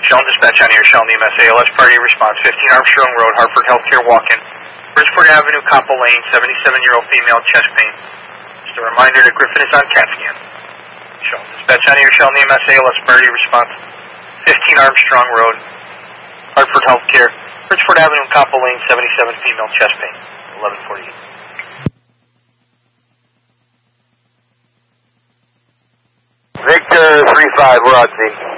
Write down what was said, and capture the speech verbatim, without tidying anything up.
Sheldon Dispatch on here, Sheldon E M S A L S Party Response, fifteen Armstrong Road, Hartford Healthcare Walk-In, Bridgeport Avenue, Compo Lane, seventy-seven-year-old female, chest pain. Just a reminder that Griffin is on CAT scan. Sheldon Dispatch on here, Sheldon E M S A L S Party Response, fifteen Armstrong Road, Hartford Healthcare, Bridgeport Avenue, Compo Lane, seventy-seven, female, chest pain, eleven forty-eight. Victor three five, we're on scene.